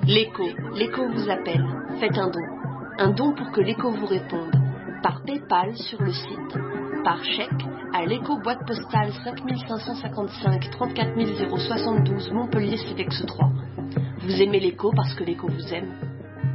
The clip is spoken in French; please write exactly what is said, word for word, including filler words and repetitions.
L'écho, l'écho vous appelle. Faites un don. Un don pour que l'écho vous réponde. Par PayPal sur le site. Par chèque à l'écho boîte postale cinq cinq cent cinquante-cinq trente-quatre mille soixante-douze Montpellier Cedex trois. Vous aimez l'écho parce que l'écho vous aime.